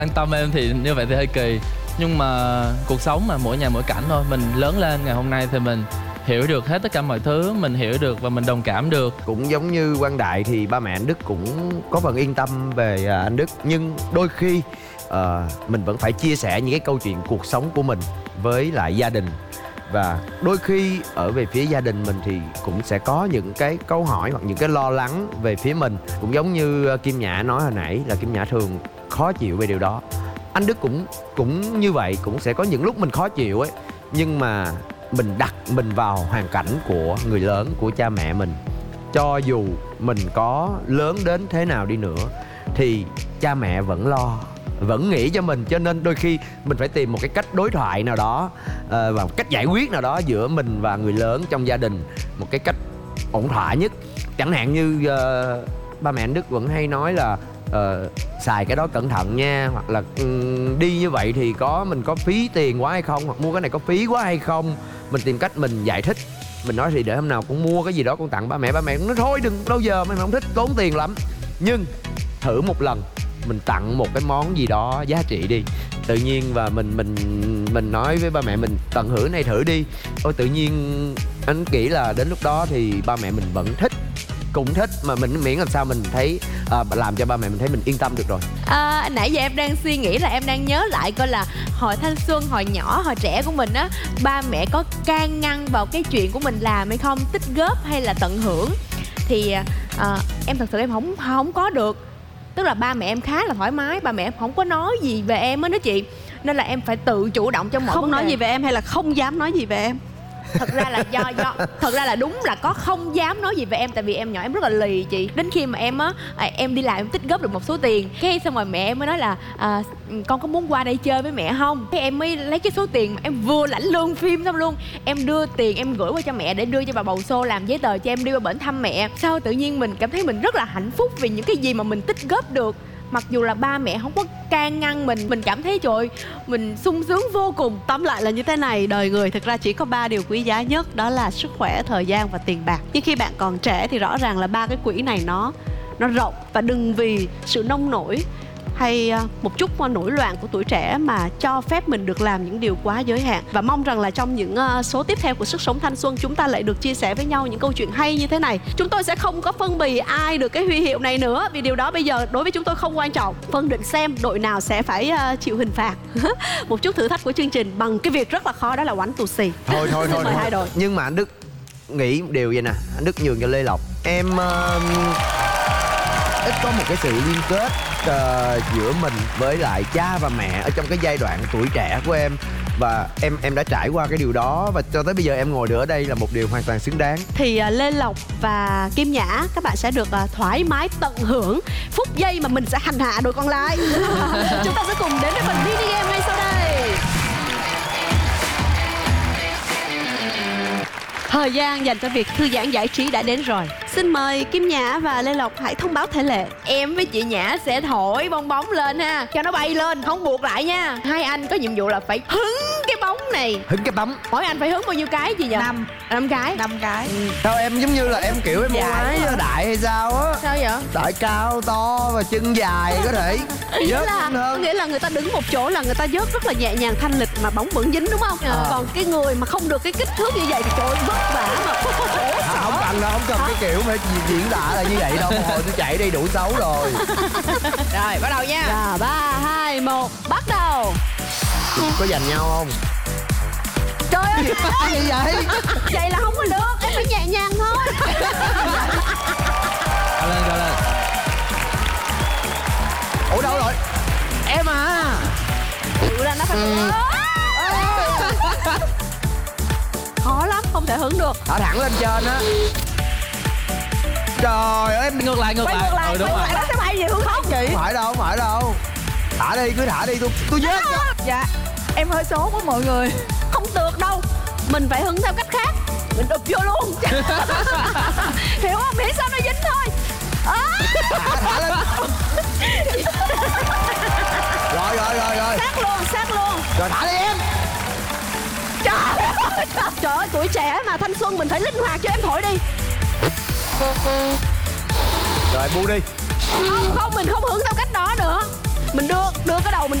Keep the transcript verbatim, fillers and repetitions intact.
Quan tâm em thì như vậy thì hơi kỳ. Nhưng mà cuộc sống mà mỗi nhà mỗi cảnh thôi. Mình lớn lên ngày hôm nay thì mình hiểu được hết tất cả mọi thứ. Mình hiểu được và mình đồng cảm được. Cũng giống như Quang Đại thì ba mẹ anh Đức cũng có phần yên tâm về anh Đức. Nhưng đôi khi uh, mình vẫn phải chia sẻ những cái câu chuyện cuộc sống của mình với lại gia đình. Và đôi khi ở về phía gia đình mình thì cũng sẽ có những cái câu hỏi hoặc những cái lo lắng về phía mình. Cũng giống như Kim Nhã nói hồi nãy là Kim Nhã thường khó chịu về điều đó. Anh Đức cũng cũng như vậy, cũng sẽ có những lúc mình khó chịu ấy. Nhưng mà mình đặt mình vào hoàn cảnh của người lớn, của cha mẹ mình. Cho dù mình có lớn đến thế nào đi nữa thì cha mẹ vẫn lo, vẫn nghĩ cho mình. Cho nên đôi khi mình phải tìm một cái cách đối thoại nào đó uh, và một cách giải quyết nào đó giữa mình và người lớn trong gia đình, một cái cách ổn thỏa nhất. Chẳng hạn như uh, ba mẹ anh Đức vẫn hay nói là uh, xài cái đó cẩn thận nha, hoặc là um, đi như vậy thì có mình có phí tiền quá hay không, hoặc mua cái này có phí quá hay không. Mình tìm cách mình giải thích. Mình nói thì để hôm nào con mua cái gì đó con tặng ba mẹ. Ba mẹ cũng nói thôi đừng, bao giờ mình không thích, tốn tiền lắm. Nhưng thử một lần mình tặng một cái món gì đó giá trị đi, tự nhiên và mình mình mình nói với ba mẹ mình tận hưởng này thử đi. Ôi tự nhiên anh nghĩ là đến lúc đó thì ba mẹ mình vẫn thích, cũng thích, mà mình miễn làm sao mình thấy à, làm cho ba mẹ mình thấy mình yên tâm được rồi. À, nãy giờ em đang suy nghĩ là em đang nhớ lại coi là hồi thanh xuân, hồi nhỏ, hồi trẻ của mình á, ba mẹ có can ngăn vào cái chuyện của mình làm hay không, tích góp hay là tận hưởng. Thì à, em thật sự em không không có được. Tức là ba mẹ em khá là thoải mái, ba mẹ em không có nói gì về em á đó chị. Nên là em phải tự chủ động trong mọi Không vấn nói đề. gì về em hay là không dám nói gì về em? Thật ra là do do thật ra là đúng là có không dám nói gì về em, tại vì em nhỏ em rất là lì chị. Đến khi mà em á em đi làm em tích góp được một số tiền, cái xong rồi mẹ em mới nói là à, con có muốn qua đây chơi với mẹ không? Cái em mới lấy cái số tiền mà em vừa lãnh lương phim xong luôn, em đưa tiền em gửi qua cho mẹ để đưa cho bà bầu xô làm giấy tờ cho em đi qua bển thăm mẹ. Sau tự nhiên mình cảm thấy mình rất là hạnh phúc vì những cái gì mà mình tích góp được. Mặc dù là ba mẹ không có can ngăn mình, mình cảm thấy trời ơi, mình sung sướng vô cùng. Tóm lại là như thế này, đời người thực ra chỉ có ba điều quý giá nhất, đó là sức khỏe, thời gian và tiền bạc. Nhưng khi bạn còn trẻ thì rõ ràng là ba cái quỹ này nó nó rộng. Và đừng vì sự nông nổi hay một chút nổi loạn của tuổi trẻ mà cho phép mình được làm những điều quá giới hạn. Và mong rằng là trong những số tiếp theo của Sức Sống Thanh Xuân, chúng ta lại được chia sẻ với nhau những câu chuyện hay như thế này. Chúng tôi sẽ không có phân bì ai được cái huy hiệu này nữa, vì điều đó bây giờ đối với chúng tôi không quan trọng. Phân định xem đội nào sẽ phải chịu hình phạt. Một chút thử thách của chương trình bằng cái việc rất là khó, đó là oánh tù xì. Thôi thôi thôi, thôi. Hai đội. Nhưng mà anh Đức nghĩ điều vậy nè, anh Đức nhường cho Lê Lộc. Em uh, ít có một cái sự liên kết uh, giữa mình với lại cha và mẹ ở trong cái giai đoạn tuổi trẻ của em. Và em em đã trải qua cái điều đó, và cho tới bây giờ em ngồi được ở đây là một điều hoàn toàn xứng đáng. Thì uh, Lê Lộc và Kim Nhã, các bạn sẽ được uh, thoải mái tận hưởng phút giây mà mình sẽ hành hạ đội còn lại. Chúng ta sẽ cùng đến với phần mini game ngay sau đây. Thời gian dành cho việc thư giãn giải trí đã đến rồi. Xin mời Kim Nhã và Lê Lộc hãy thông báo thể lệ. Em với chị Nhã sẽ thổi bong bóng lên ha, cho nó bay lên, không buộc lại nha. Hai anh có nhiệm vụ là phải hứng cái bóng này. Hứng cái bóng. Mỗi anh phải hứng bao nhiêu cái chị nhỉ? Năm. Năm cái. Năm cái. Ừ. Sao em giống như là em kiểu em Dài ái quá. Đại hay sao á? Sao vậy? Đại cao to và chân dài có thể Nghĩa vớt là, hơn. nghĩa là người ta đứng một chỗ là người ta vớt rất là nhẹ nhàng thanh lịch mà bóng vẫn dính, đúng không? À. Còn cái người mà không được cái kích thước như vậy thì trời ơi, vất vả mà. À, không cần đâu, không cần cái kiểu phải diễn tả là như vậy đâu. Một hồi tôi chạy đi đủ xấu rồi. Rồi bắt đầu nha. Rồi ba, hai, một, bắt đầu. Có giành nhau không? Trời ơi, Gì vậy? vậy là không có được, em phải nhẹ nhàng thôi. Cao lên, cao lên. Ủa đâu rồi? Em à. Tự ra nó phải. Khó lắm, không thể hứng được. Thả thẳng lên trên á. Trời ơi, em Ngược lại, ngược Quay lại. ngược lại, Ừ, đúng quay rồi. ngược lại, nó sẽ bay gì hướng không chị? không phải đâu, không phải đâu. Thả đi, cứ thả đi, tôi tôi vớt cho. Dạ. Em hơi số với mọi người. Không được đâu, mình phải hứng theo cách khác. Mình đục vô luôn. Hiểu không? Miễn sao nó dính thôi. À. Thả, thả lên. Rồi, rồi, rồi, rồi. Sát luôn, sát luôn. Rồi thả đi em. Trời ơi, trời ơi, tuổi trẻ mà thanh xuân mình phải linh hoạt, cho em thổi đi. Rồi bu đi. Không, không, mình không hưởng theo cách đó nữa. mình đưa đưa cái đầu mình